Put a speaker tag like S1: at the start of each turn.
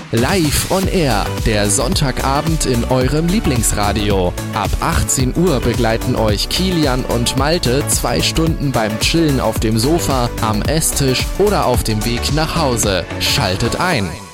S1: Live on Air, der Sonntagabend in eurem Lieblingsradio. Ab 18 Uhr begleiten euch Kilian und Malte 2 Stunden beim Chillen auf dem Sofa, am Esstisch oder auf dem Weg nach Hause. Schaltet ein!